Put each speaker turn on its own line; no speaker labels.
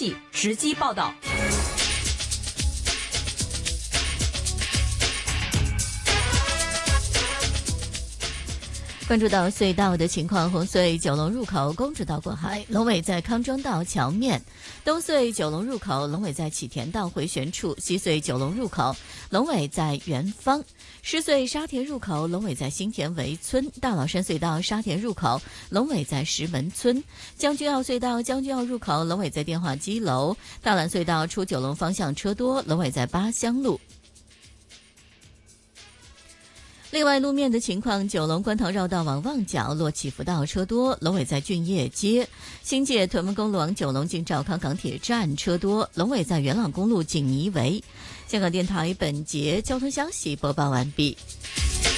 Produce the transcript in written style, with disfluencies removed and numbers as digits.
细直击报道。
关注到隧道的情况，红隧九龙入口公主道过海，龙尾在康庄道桥面；东隧九龙入口龙尾在启田道回旋处；西隧九龙入口龙尾在元芳；狮隧沙田入口龙尾在新田围村；大老山隧道沙田入口龙尾在石门村；将军澳隧道将军澳入口龙尾在电话机楼；大兰隧道出九龙方向车多，龙尾在八乡路。另外路面的情况，九龙观塘绕道往旺角落起福道车多，龙尾在俊业街；新界屯门公路往九龙进兆康港铁站车多，龙尾在元朗公路锦怡围。香港电台本节交通消息播报完毕。